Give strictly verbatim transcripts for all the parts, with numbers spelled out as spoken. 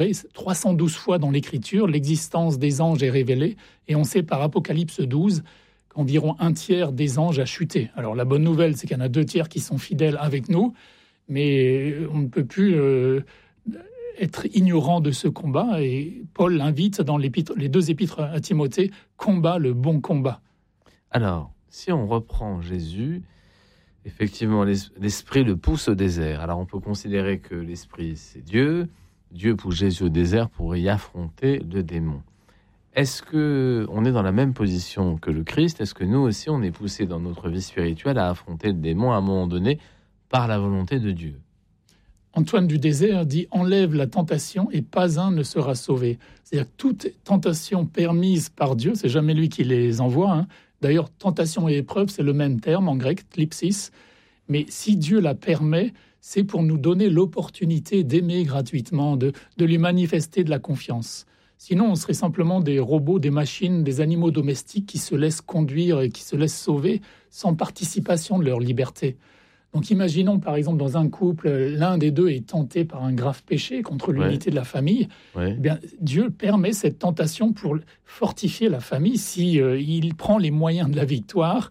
trois cent douze fois dans l'Écriture, l'existence des anges est révélée, et on sait par Apocalypse douze qu'environ un tiers des anges a chuté. Alors la bonne nouvelle, c'est qu'il y en a deux tiers qui sont fidèles avec nous, mais on ne peut plus euh, être ignorant de ce combat, et Paul l'invite dans les deux épîtres à Timothée, combat le bon combat. Alors, si on reprend Jésus, effectivement, l'esprit le pousse au désert. Alors on peut considérer que l'esprit, c'est Dieu, Dieu pousse Jésus au désert pour y affronter le démon. Est-ce qu'on est dans la même position que le Christ ? Est-ce que nous aussi, on est poussé dans notre vie spirituelle à affronter le démon à un moment donné par la volonté de Dieu ? Antoine du Désert dit « Enlève la tentation et pas un ne sera sauvé ». C'est-à-dire que toute tentation permise par Dieu, c'est jamais lui qui les envoie. Hein. D'ailleurs, tentation et épreuve, c'est le même terme en grec, thlipsis. Mais si Dieu la permet, c'est pour nous donner l'opportunité d'aimer gratuitement, de, de lui manifester de la confiance. Sinon, on serait simplement des robots, des machines, des animaux domestiques qui se laissent conduire et qui se laissent sauver sans participation de leur liberté. Donc imaginons par exemple dans un couple, l'un des deux est tenté par un grave péché contre l'unité ouais. de la famille. Ouais. Eh bien, Dieu permet cette tentation pour fortifier la famille si euh, il prend les moyens de la victoire.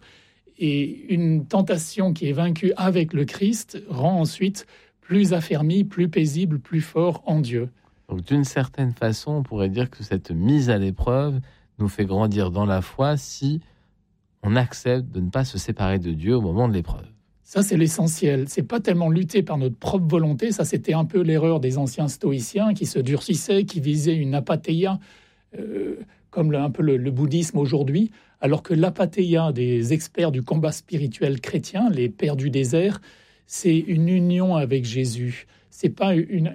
Et une tentation qui est vaincue avec le Christ rend ensuite plus affermi, plus paisible, plus fort en Dieu. Donc, d'une certaine façon, on pourrait dire que cette mise à l'épreuve nous fait grandir dans la foi si on accepte de ne pas se séparer de Dieu au moment de l'épreuve. Ça, c'est l'essentiel. C'est pas tellement lutter par notre propre volonté. Ça, c'était un peu l'erreur des anciens stoïciens qui se durcissaient, qui visaient une apathéia, euh, comme le, un peu le, le bouddhisme aujourd'hui, alors que l'apathéia des experts du combat spirituel chrétien, les pères du désert, c'est une union avec Jésus. C'est pas une...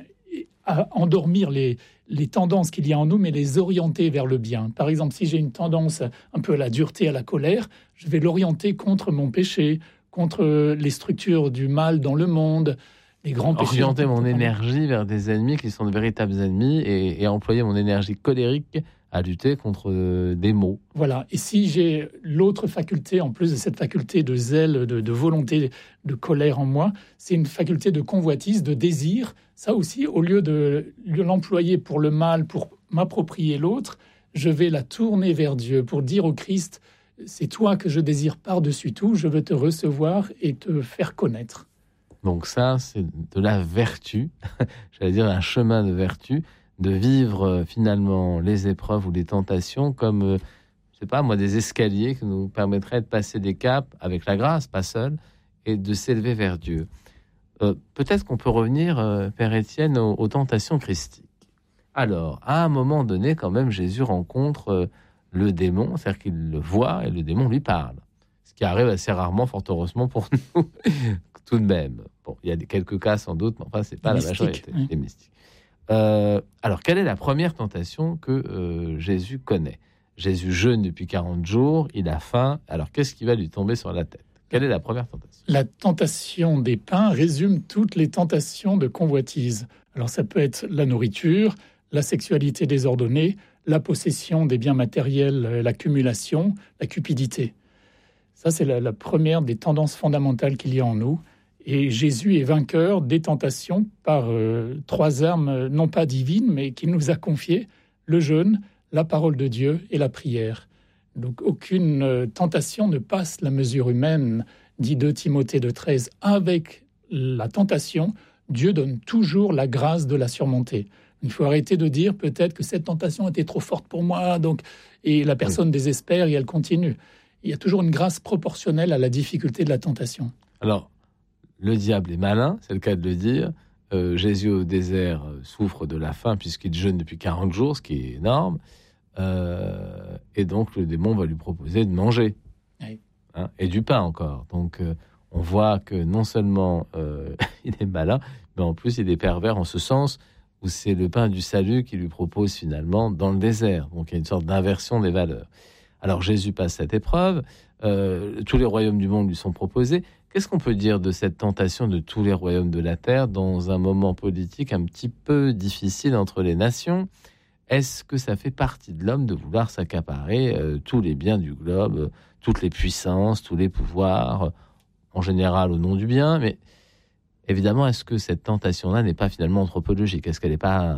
à endormir les, les tendances qu'il y a en nous, mais les orienter vers le bien. Par exemple, si j'ai une tendance un peu à la dureté, à la colère, je vais l'orienter contre mon péché, contre les structures du mal dans le monde, les grands péchés. Orienter mon énergie vers des ennemis qui sont de véritables ennemis et, et employer mon énergie colérique à lutter contre des maux. Voilà, et si j'ai l'autre faculté, en plus de cette faculté de zèle, de, de volonté, de colère en moi, c'est une faculté de convoitise, de désir. Ça aussi, au lieu de l'employer pour le mal, pour m'approprier l'autre, je vais la tourner vers Dieu pour dire au Christ, c'est toi que je désire par-dessus tout, je veux te recevoir et te faire connaître. Donc ça, c'est de la vertu, j'allais dire un chemin de vertu, de vivre euh, finalement les épreuves ou les tentations comme, euh, je sais pas moi, des escaliers qui nous permettraient de passer des caps avec la grâce, pas seul, et de s'élever vers Dieu. Euh, peut-être qu'on peut revenir, euh, Père Étienne, aux, aux tentations christiques. Alors, à un moment donné, quand même, Jésus rencontre euh, le démon, c'est-à-dire qu'il le voit et le démon lui parle. Ce qui arrive assez rarement, fort heureusement pour nous, tout de même. Bon, il y a des, quelques cas sans doute, mais enfin, c'est pas mystique, la majorité, oui. Les mystiques. Euh, alors, quelle est la première tentation que euh, Jésus connaît ? Jésus jeûne depuis quarante jours, il a faim, alors qu'est-ce qui va lui tomber sur la tête ? Quelle est la première tentation ? La tentation des pains résume toutes les tentations de convoitise. Alors ça peut être la nourriture, la sexualité désordonnée, la possession des biens matériels, l'accumulation, la cupidité. Ça, c'est la, la première des tendances fondamentales qu'il y a en nous. Et Jésus est vainqueur des tentations par euh, trois armes, non pas divines, mais qu'il nous a confiées, le jeûne, la parole de Dieu et la prière. Donc aucune euh, tentation ne passe la mesure humaine, dit deux Timothée deux treize. Avec la tentation, Dieu donne toujours la grâce de la surmonter. Il faut arrêter de dire peut-être que cette tentation était trop forte pour moi, donc, et la personne oui. désespère et elle continue. Il y a toujours une grâce proportionnelle à la difficulté de la tentation. Alors, le diable est malin, c'est le cas de le dire. Euh, Jésus au désert souffre de la faim puisqu'il jeûne depuis quarante jours, ce qui est énorme. Euh, et donc, le démon va lui proposer de manger. Oui. Hein, et du pain encore. Donc, euh, on voit que non seulement euh, il est malin, mais en plus, il est pervers en ce sens où c'est le pain du salut qu'il lui propose finalement dans le désert. Donc, il y a une sorte d'inversion des valeurs. Alors, Jésus passe cette épreuve. Euh, tous les royaumes du monde lui sont proposés. Qu'est-ce qu'on peut dire de cette tentation de tous les royaumes de la terre dans un moment politique un petit peu difficile entre les nations ? Est-ce que ça fait partie de l'homme de vouloir s'accaparer euh, tous les biens du globe, euh, toutes les puissances, tous les pouvoirs, euh, en général au nom du bien ? Mais évidemment, est-ce que cette tentation-là n'est pas finalement anthropologique ? Est-ce qu'elle n'est pas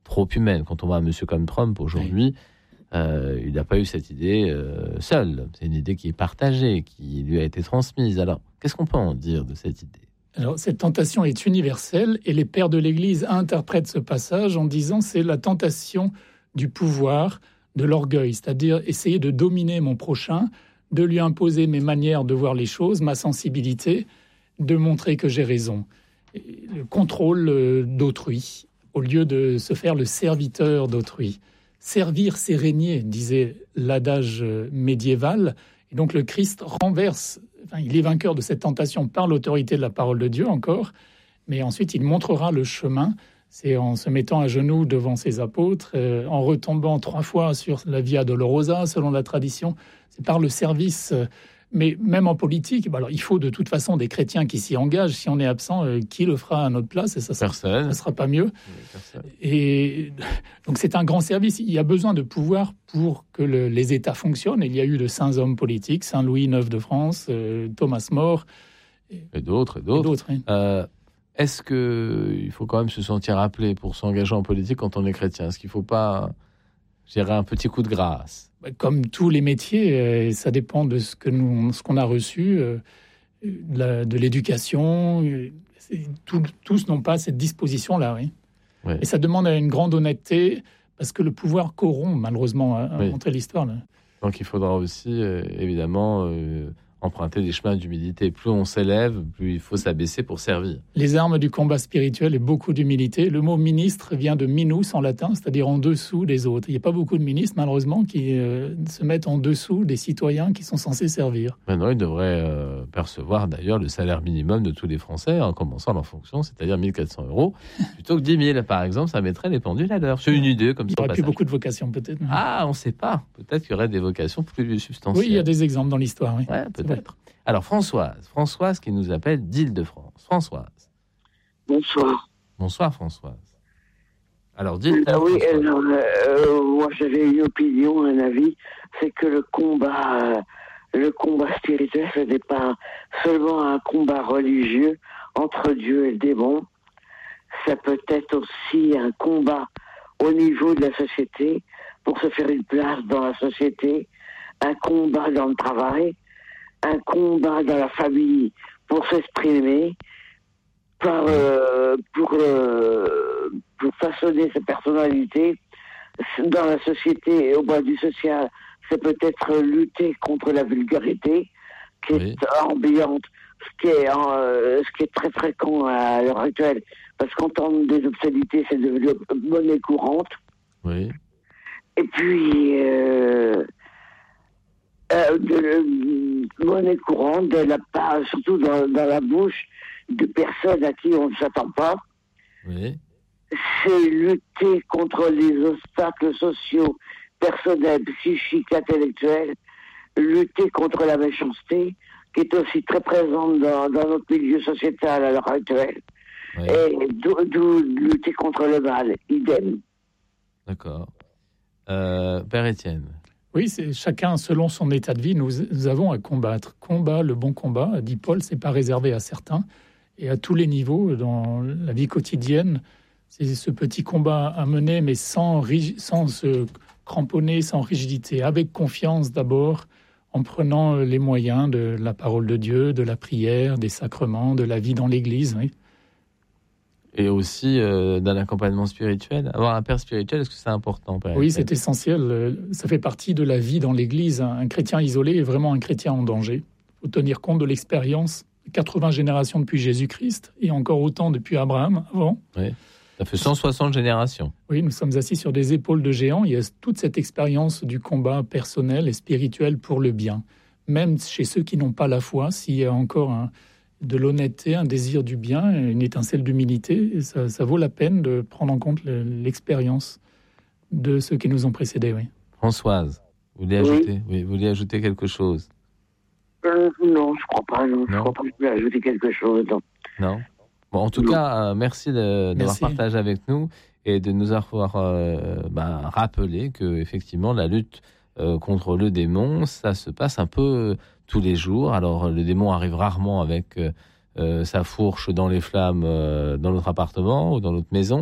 trop humaine. Quand on voit un monsieur comme Trump aujourd'hui, oui. euh, il n'a pas eu cette idée euh, seul. C'est une idée qui est partagée, qui lui a été transmise. Alors, qu'est-ce qu'on peut en dire de cette idée ? Alors, cette tentation est universelle et les pères de l'Église interprètent ce passage en disant c'est la tentation du pouvoir, de l'orgueil, c'est-à-dire essayer de dominer mon prochain, de lui imposer mes manières de voir les choses, ma sensibilité, de montrer que j'ai raison. Et le contrôle d'autrui, au lieu de se faire le serviteur d'autrui. Servir, c'est régner, disait l'adage médiéval. Et donc le Christ renverse, enfin, il est vainqueur de cette tentation par l'autorité de la parole de Dieu encore, mais ensuite il montrera le chemin. C'est en se mettant à genoux devant ses apôtres, euh, en retombant trois fois sur la Via Dolorosa, selon la tradition. C'est par le service. Euh, mais même en politique, bah alors, il faut de toute façon des chrétiens qui s'y engagent. Si on est absent, euh, qui le fera à notre place ? Et ça ne sera pas mieux. Personne. Et donc c'est un grand service. Il y a besoin de pouvoir pour que le, les États fonctionnent. Il y a eu de saints hommes politiques, Saint Louis neuf de France, euh, Thomas More. Et, et d'autres, et d'autres. Et d'autres oui. euh... Est-ce qu'il faut quand même se sentir appelé pour s'engager en politique quand on est chrétien ? Est-ce qu'il ne faut pas gérer un petit coup de grâce ? Comme tous les métiers, ça dépend de ce, que nous, ce qu'on a reçu, de, la, de l'éducation. Tout, tous n'ont pas cette disposition-là. Oui. Oui. Et ça demande une grande honnêteté, parce que le pouvoir corrompt, malheureusement, à oui. montrer l'histoire. Là. Donc il faudra aussi, euh, évidemment... Euh, emprunter des chemins d'humilité. Plus on s'élève, plus il faut s'abaisser pour servir. Les armes du combat spirituel et beaucoup d'humilité. Le mot ministre vient de minus en latin, c'est-à-dire en dessous des autres. Il n'y a pas beaucoup de ministres, malheureusement, qui euh, se mettent en dessous des citoyens qui sont censés servir. Maintenant, ils devraient euh, percevoir d'ailleurs le salaire minimum de tous les Français en commençant leur fonction, c'est-à-dire mille quatre cents euros, plutôt que dix mille. Par exemple, ça mettrait les pendules à l'heure. C'est une idée comme ça. Il n'y aurait plus beaucoup de vocations, peut-être. Ah, on ne sait pas. Peut-être qu'il y aurait des vocations plus substantielles. Oui, il y a des exemples dans l'histoire. Oui. Ouais, peut-être. Alors Françoise, Françoise qui nous appelle d'Île-de-France. Françoise. Bonsoir. Bonsoir Françoise. Alors dites. Ah oui, alors, euh, moi j'avais une opinion, un avis, c'est que le combat, euh, le combat spirituel, ce n'est pas seulement un combat religieux entre Dieu et le démon. Ça peut être aussi un combat au niveau de la société pour se faire une place dans la société, un combat dans le travail. Un combat dans la famille pour s'exprimer, par, euh, pour, euh, pour façonner sa personnalité. Dans la société et au bas du social, c'est peut-être lutter contre la vulgarité qui oui. est ambiante, ce qui est, euh, ce qui est très fréquent à l'heure actuelle, parce qu'entendre des obscénités, c'est devenu monnaie courante. Oui. Et puis... Euh, Euh, de, de monnaie courante, de la part, surtout dans, dans la bouche de personnes à qui on ne s'attend pas. Oui. C'est lutter contre les obstacles sociaux, personnels, psychiques, intellectuels, lutter contre la méchanceté, qui est aussi très présente dans, dans notre milieu sociétal à l'heure actuelle. Oui. Et d'où, d'où lutter contre le mal, idem. D'accord. Euh, Père Étienne. Oui, c'est chacun selon son état de vie, nous, nous avons à combattre. Combat, le bon combat, dit Paul, c'est pas réservé à certains. Et à tous les niveaux, dans la vie quotidienne, c'est ce petit combat à mener, mais sans, sans se cramponner, sans rigidité, avec confiance d'abord, en prenant les moyens de la parole de Dieu, de la prière, des sacrements, de la vie dans l'Église, oui. Et aussi euh, d'un accompagnement spirituel. Avoir un père spirituel, est-ce que c'est important, Père ? Oui, c'est essentiel. Ça fait partie de la vie dans l'Église. Un chrétien isolé est vraiment un chrétien en danger. Il faut tenir compte de l'expérience de quatre-vingts générations depuis Jésus-Christ et encore autant depuis Abraham avant. Oui, ça fait cent soixante générations. Oui, nous sommes assis sur des épaules de géants. Il y a toute cette expérience du combat personnel et spirituel pour le bien. Même chez ceux qui n'ont pas la foi, s'il y a encore un... de l'honnêteté, un désir du bien, une étincelle d'humilité. Et ça, ça vaut la peine de prendre en compte le, l'expérience de ceux qui nous ont précédés. Oui. Françoise, vous voulez ajouter, oui. Oui, vous voulez ajouter quelque chose ? euh, Non, je ne crois pas. Non. Non. Je ne crois pas que je peux ajouter quelque chose. Non. non bon, en tout non. cas, euh, merci, de, d'avoir merci. partagé avec nous et de nous avoir euh, bah, rappelé que effectivement la lutte euh, contre le démon, ça se passe un peu tous les jours. Alors, le démon arrive rarement avec euh, sa fourche dans les flammes euh, dans notre appartement ou dans notre maison,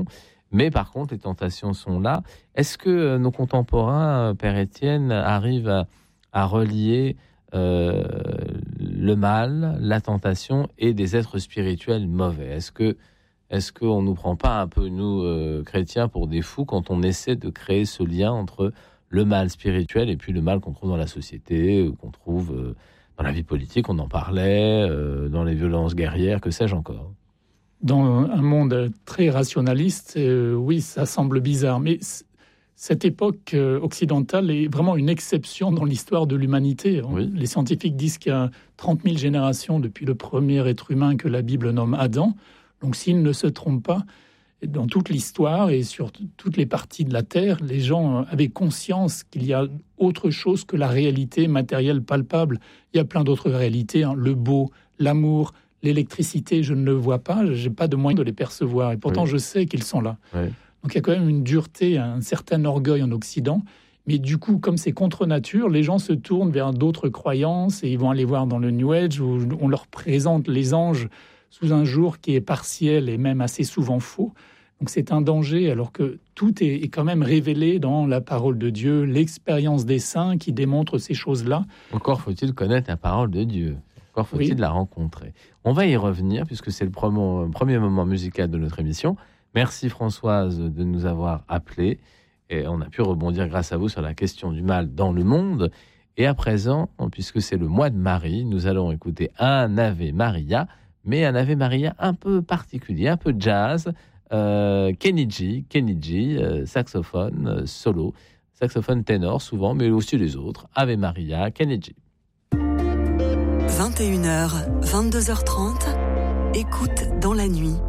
Mais par contre, les tentations sont là. Est-ce que nos contemporains, Père Étienne, arrivent à, à relier euh, le mal, la tentation et des êtres spirituels mauvais? Est-ce que, est-ce qu'on nous prend pas un peu, nous, euh, chrétiens, pour des fous quand on essaie de créer ce lien entre le mal spirituel et puis le mal qu'on trouve dans la société, qu'on trouve euh, dans la vie politique, on en parlait, euh, dans les violences guerrières, que sais-je encore? Dans un monde très rationaliste, euh, oui, ça semble bizarre. Mais c- cette époque euh, occidentale est vraiment une exception dans l'histoire de l'humanité. Oui. Les scientifiques disent qu'il y a trente mille générations depuis le premier être humain que la Bible nomme Adam. Donc s'ils ne se trompent pas, dans toute l'histoire et sur t- toutes les parties de la Terre, les gens avaient conscience qu'il y a autre chose que la réalité matérielle palpable. Il y a plein d'autres réalités, hein, le beau, l'amour, l'électricité, je ne le vois pas, je n'ai pas de moyen de les percevoir. Et pourtant, Oui. je sais qu'ils sont là. Oui. Donc il y a quand même une dureté, un certain orgueil en Occident. Mais du coup, comme c'est contre nature, les gens se tournent vers d'autres croyances et ils vont aller voir dans le New Age où on leur présente les anges sous un jour qui est partiel et même assez souvent faux. Donc c'est un danger, alors que tout est, est quand même révélé dans la parole de Dieu, l'expérience des saints qui démontre ces choses-là. Encore faut-il connaître la parole de Dieu. Encore faut-il Oui. la rencontrer. On va y revenir, puisque c'est le premier, premier moment musical de notre émission. Merci Françoise de nous avoir appelés. Et on a pu rebondir grâce à vous sur la question du mal dans le monde. Et à présent, puisque c'est le mois de Marie, nous allons écouter un Ave Maria, mais un Ave Maria un peu particulier, un peu jazz. Euh, Kenny G, Kenny G, euh, saxophone euh, solo, saxophone ténor souvent, mais aussi les autres. Ave Maria, Kenny G. vingt et une heures, vingt-deux heures trente, écoute dans la nuit.